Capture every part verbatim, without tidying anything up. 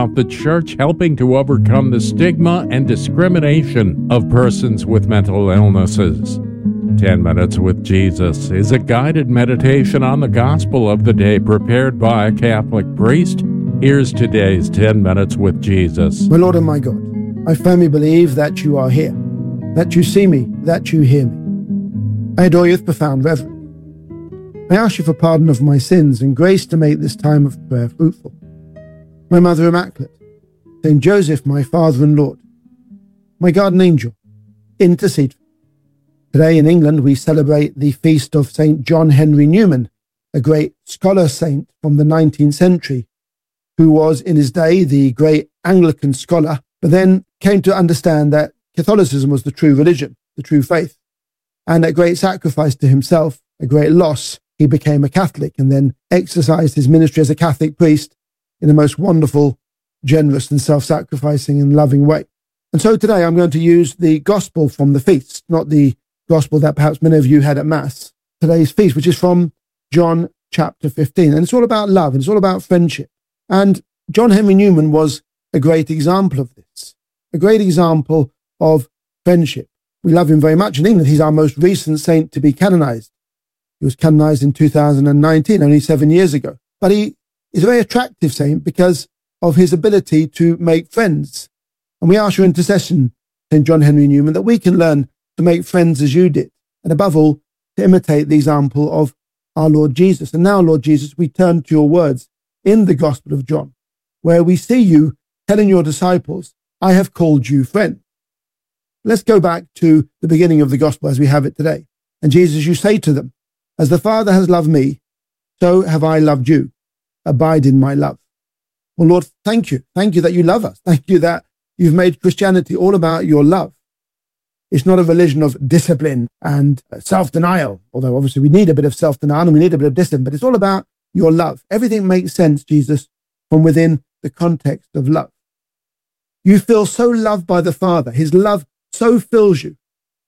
about the church helping to overcome the stigma and discrimination of persons with mental illnesses. ten minutes with Jesus is a guided meditation on the gospel of the day prepared by a Catholic priest. Here's today's ten minutes with Jesus. My Lord and my God, I firmly believe that you are here, that you see me, that you hear me. I adore you with profound reverence. I ask you for pardon of my sins and grace to make this time of prayer fruitful. My Mother Immaculate, Saint Joseph, my Father and Lord, my guardian angel, intercede for me. Today in England we celebrate the feast of Saint John Henry Newman, a great scholar saint from the nineteenth century, who was in his day the great Anglican scholar, but then came to understand that Catholicism was the true religion, the true faith. And at great sacrifice to himself, a great loss, he became a Catholic and then exercised his ministry as a Catholic priest in a most wonderful, generous and self-sacrificing and loving way. And so today I'm going to use the gospel from the feast, not the gospel that perhaps many of you had at Mass. Today's feast, which is from John chapter fifteen. And it's all about love and it's all about friendship. And John Henry Newman was a great example of this, a great example of friendship. We love him very much in England. He's our most recent saint to be canonized. He was canonized in two thousand nineteen, only seven years ago. But he is a very attractive saint because of his ability to make friends. And we ask your intercession, Saint John Henry Newman, that we can learn to make friends as you did. And above all, to imitate the example of our Lord Jesus. And now, Lord Jesus, we turn to your words in the Gospel of John, where we see you telling your disciples, I have called you friend. Let's go back to the beginning of the Gospel as we have it today. And Jesus, you say to them, as the Father has loved me, so have I loved you. Abide in my love. Well, Lord, thank you. Thank you that you love us. Thank you that you've made Christianity all about your love. It's not a religion of discipline and self-denial, although obviously we need a bit of self-denial and we need a bit of discipline, but it's all about your love. Everything makes sense, Jesus, from within the context of love. You feel so loved by the Father. His love so fills you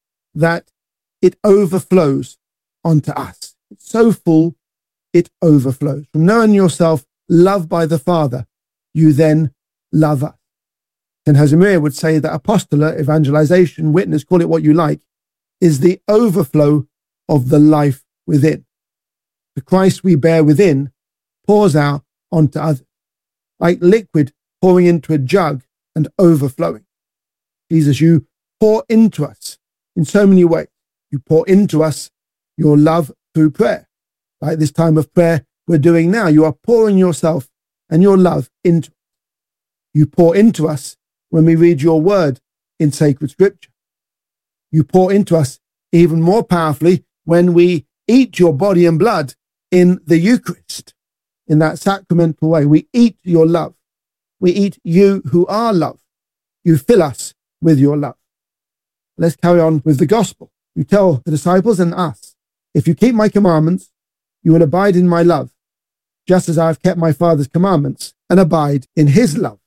that it overflows onto us. It's so full, it overflows. From knowing yourself loved by the Father, you then love us. Saint Josemaria would say that apostolate, evangelization, witness, call it what you like, is the overflow of the life within. The Christ we bear within pours out onto others, like liquid pouring into a jug and overflowing. Jesus, you pour into us in so many ways. You pour into us your love through prayer. Like this time of prayer we're doing now, you are pouring yourself and your love into us. You pour into us when we read your word in sacred scripture. You pour into us even more powerfully when we eat your body and blood in the Eucharist, in that sacramental way. We eat your love. We eat you who are love. You fill us with your love. Let's carry on with the gospel. You tell the disciples and us, if you keep my commandments, you will abide in my love, just as I have kept my Father's commandments and abide in his love.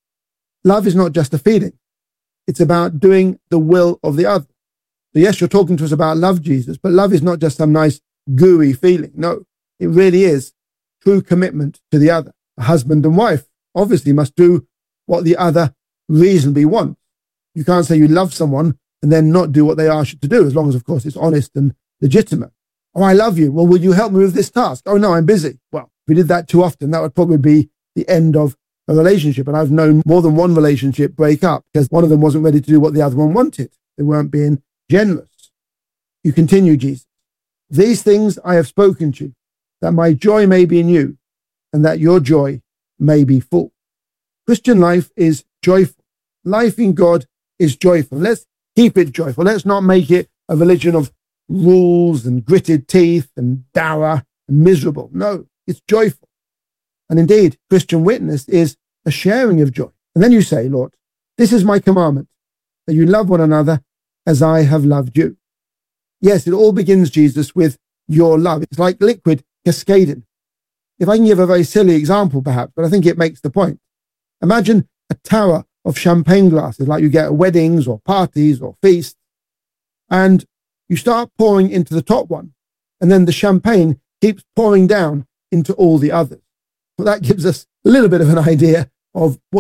Love is not just a feeling. It's about doing the will of the other. So yes, you're talking to us about love, Jesus, but love is not just some nice gooey feeling. No, it really is true commitment to the other. A husband and wife obviously must do what the other reasonably wants. You can't say you love someone and then not do what they ask you to do, as long as, of course, it's honest and legitimate. Oh, I love you. Well, will you help me with this task? Oh, no, I'm busy. Well, if we did that too often, that would probably be the end of a relationship. And I've known more than one relationship break up because one of them wasn't ready to do what the other one wanted. They weren't being generous. You continue, Jesus. These things I have spoken to you, that my joy may be in you and that your joy may be full. Christian life is joyful. Life in God is joyful. Let's keep it joyful. Let's not make it a religion of rules and gritted teeth and dour and miserable. No, it's joyful. And indeed, Christian witness is a sharing of joy. And then you say, Lord, this is my commandment, that you love one another as I have loved you. Yes, it all begins, Jesus, with your love. It's like liquid cascading. If I can give a very silly example, perhaps, but I think it makes the point. Imagine a tower of champagne glasses like you get at weddings or parties or feasts, and you start pouring into the top one, and then the champagne keeps pouring down into all the others. So that gives us a little bit of an idea of what